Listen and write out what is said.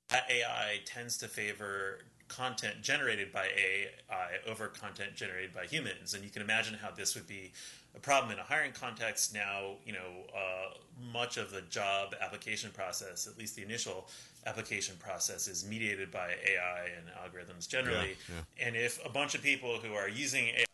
that AI tends to favor content generated by AI over content generated by humans. And you can imagine how this would be a problem in a hiring context. Now, much of the job application process, at least the initial application process, is mediated by AI and algorithms Yeah, generally. yeah. And if a bunch of people who are using